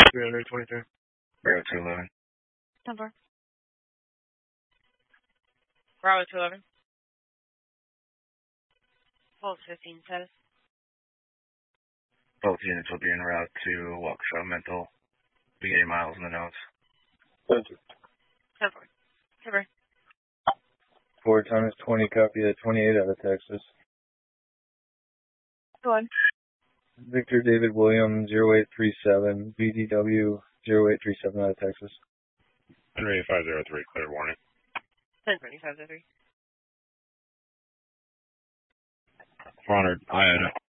323. Bravo 211. 10-4. Bravo 211. Pulse 15 status. Both units will be en route to Waukesha Mental. Be 8 miles in the nose. 10-4. Cover. Fort Thomas 20, copy that 28 out of Texas. 1. Victor David William 0837, BDW 0837 out of Texas. 18503, clear warning. 102503. 400, I had